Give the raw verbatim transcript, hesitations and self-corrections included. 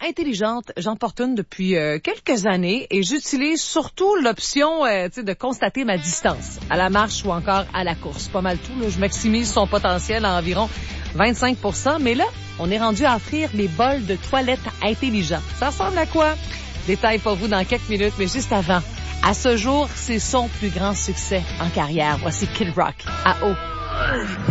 intelligente, j'en porte une depuis euh, quelques années et j'utilise surtout l'option euh, tu sais, de constater ma distance à la marche ou encore à la course. Pas mal tout, là, je maximise son potentiel à environ vingt-cinq pour cent, mais là, on est rendu à offrir les bols de toilette intelligents. Ça ressemble à quoi? Détail pour vous dans quelques minutes, mais juste avant. À ce jour, c'est son plus grand succès en carrière. Voici Kid Rock à eau.